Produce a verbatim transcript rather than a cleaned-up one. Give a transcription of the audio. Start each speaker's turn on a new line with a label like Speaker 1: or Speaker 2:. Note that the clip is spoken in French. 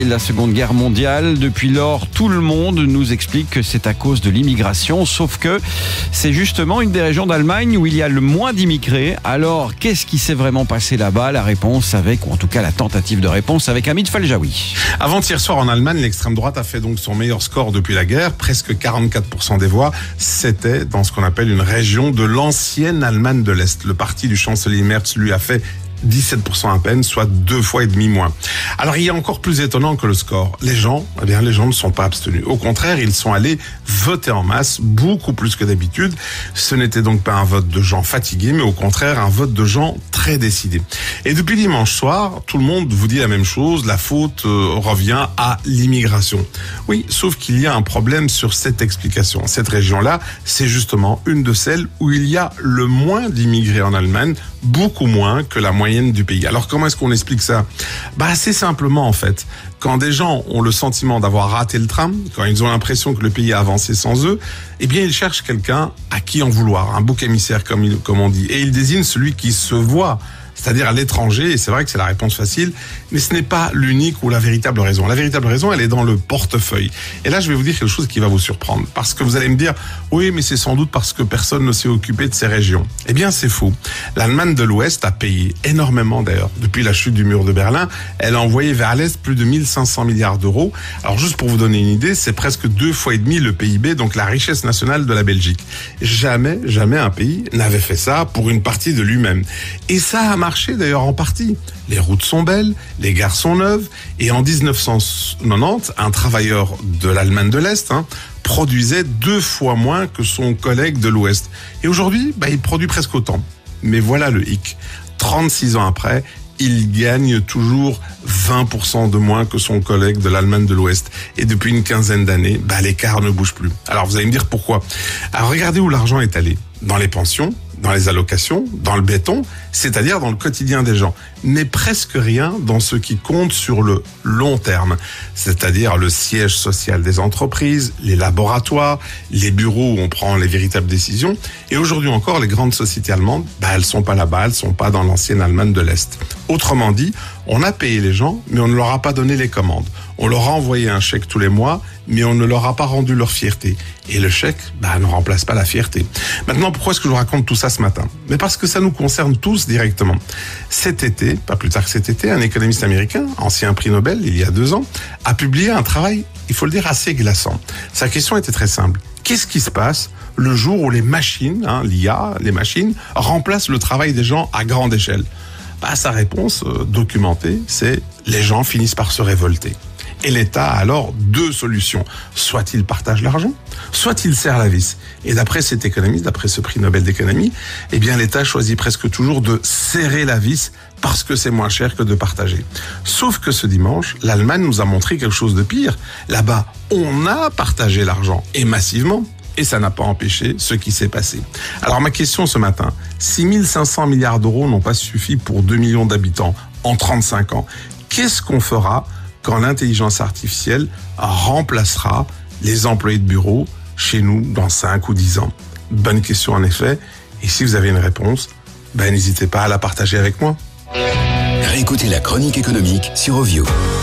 Speaker 1: La Seconde Guerre mondiale, depuis lors, tout le monde nous explique que c'est à cause de l'immigration, sauf que c'est justement une des régions d'Allemagne où il y a le moins d'immigrés. Alors, qu'est-ce qui s'est vraiment passé là-bas? La réponse avec, ou en tout cas la tentative de réponse avec Hamid Faljaoui.
Speaker 2: Avant-hier soir en Allemagne, l'extrême droite a fait donc son meilleur score depuis la guerre, presque quarante-quatre pour cent des voix. C'était dans ce qu'on appelle une région de l'ancienne Allemagne de l'Est. Le parti du chancelier Merz lui a fait dix-sept pour cent à peine, soit deux fois et demi moins. Alors il y a encore plus étonnant que le score. Les gens, eh bien les gens ne sont pas abstenus. Au contraire, ils sont allés voter en masse, beaucoup plus que d'habitude. Ce n'était donc pas un vote de gens fatigués, mais au contraire un vote de gens très décidés. Et depuis dimanche soir, tout le monde vous dit la même chose, la faute euh, revient à l'immigration. Oui, sauf qu'il y a un problème sur cette explication. Cette région-là, c'est justement une de celles où il y a le moins d'immigrés en Allemagne, beaucoup moins que la moyenne du pays. Alors comment est-ce qu'on explique ça? Bah assez simplement en fait. Quand des gens ont le sentiment d'avoir raté le train, quand ils ont l'impression que le pays a avancé sans eux, eh bien ils cherchent quelqu'un à qui en vouloir, un bouc émissaire comme, il, comme on dit. Et ils désignent celui qui se voit, c'est-à-dire à l'étranger, et c'est vrai que c'est la réponse facile, mais ce n'est pas l'unique ou la véritable raison. La véritable raison, elle est dans le portefeuille. Et là, je vais vous dire quelque chose qui va vous surprendre, parce que vous allez me dire, oui, mais c'est sans doute parce que personne ne s'est occupé de ces régions. Eh bien, c'est faux. L'Allemagne de l'Ouest a payé énormément d'ailleurs. Depuis la chute du mur de Berlin, elle a envoyé vers l'Est plus de mille cinq cents milliards d'euros. Alors, juste pour vous donner une idée, c'est presque deux fois et demi le P I B, donc la richesse nationale de la Belgique. Jamais, jamais un pays n'avait fait ça pour une partie de lui-même. Et ça a marché d'ailleurs en partie. Les routes sont belles, les gares sont neuves, et en dix-neuf cent quatre-vingt-dix, un travailleur de l'Allemagne de l'Est hein, produisait deux fois moins que son collègue de l'Ouest. Et aujourd'hui, bah, il produit presque autant. Mais voilà le hic. trente-six ans après, il gagne toujours vingt pour cent de moins que son collègue de l'Allemagne de l'Ouest. Et depuis une quinzaine d'années, bah, l'écart ne bouge plus. Alors vous allez me dire pourquoi. Alors regardez où l'argent est allé. Dans les pensions, dans les allocations, dans le béton, c'est-à-dire dans le quotidien des gens, mais presque rien dans ce qui compte sur le long terme, c'est-à-dire le siège social des entreprises, les laboratoires, les bureaux où on prend les véritables décisions. Et aujourd'hui encore, les grandes sociétés allemandes, bah, elles sont pas là-bas, elles sont pas dans l'ancienne Allemagne de l'Est. Autrement dit, on a payé les gens, mais on ne leur a pas donné les commandes. On leur a envoyé un chèque tous les mois, mais on ne leur a pas rendu leur fierté. Et le chèque, bah, ne remplace pas la fierté. Maintenant, pourquoi est-ce que je vous raconte tout ça ce matin? Mais parce que ça nous concerne tous directement. Cet été, pas plus tard que cet été, un économiste américain, ancien prix Nobel, il y a deux ans, a publié un travail, il faut le dire, assez glaçant. Sa question était très simple. Qu'est-ce qui se passe le jour où les machines, hein, l'I A, les machines, remplacent le travail des gens à grande échelle? Bah, sa réponse euh, documentée, c'est les gens finissent par se révolter. Et l'État a alors deux solutions. Soit il partage l'argent, soit il serre la vis. Et d'après cet économiste, d'après ce prix Nobel d'économie, eh bien l'État choisit presque toujours de serrer la vis parce que c'est moins cher que de partager. Sauf que ce dimanche, l'Allemagne nous a montré quelque chose de pire. Là-bas, on a partagé l'argent, et massivement. Et ça n'a pas empêché ce qui s'est passé. Alors ma question ce matin, six mille cinq cents milliards d'euros n'ont pas suffi pour deux millions d'habitants en trente-cinq ans. Qu'est-ce qu'on fera quand l'intelligence artificielle remplacera les employés de bureau chez nous dans cinq ou dix ans? Bonne question en effet. Et si vous avez une réponse, ben n'hésitez pas à la partager avec moi.
Speaker 3: Réécoutez la chronique économique sur Ovio.